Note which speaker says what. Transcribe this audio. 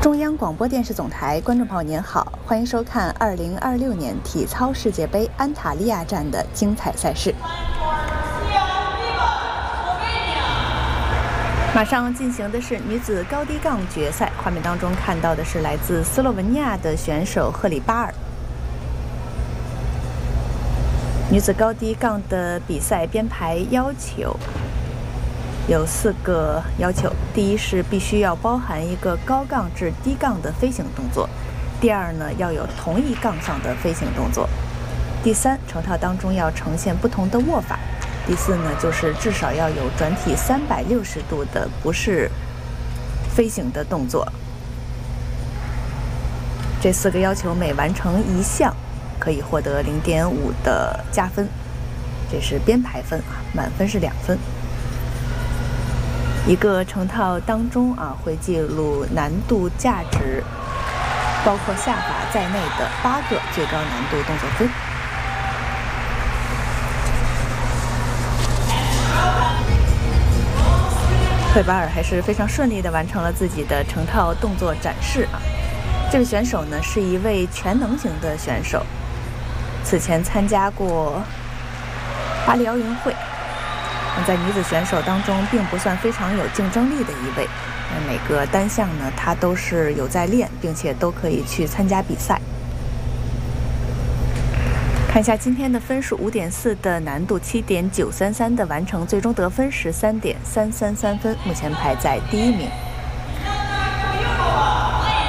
Speaker 1: 中央广播电视总台观众朋友您好，欢迎收看2026年体操世界杯安塔利亚站的精彩赛事。马上进行的是女子高低杠决赛，画面当中看到的是来自斯洛文尼亚的选手赫里巴尔。女子高低杠的比赛编排要求有4个要求，第一是必须要包含一个高杠至低杠的飞行动作，第二呢要有同一杠上的飞行动作，第三成套当中要呈现不同的握法，第四呢就是至少要有转体360度的不是飞行的动作。这4个要求每完成一项可以获得0.5的加分，这是编排分啊，满分是2分。一个成套当中会记录难度价值，包括下法在内的8个最高难度动作分。赫里巴尔还是非常顺利地完成了自己的成套动作展示啊。这位选手呢是一位全能型的选手，此前参加过巴黎奥运会。在女子选手当中并不算非常有竞争力的一位，每个单项呢她都是有在练，并且都可以去参加比赛。看一下今天的分数，5.4的难度，7.933的完成，最终得分13.333分，目前排在第1名。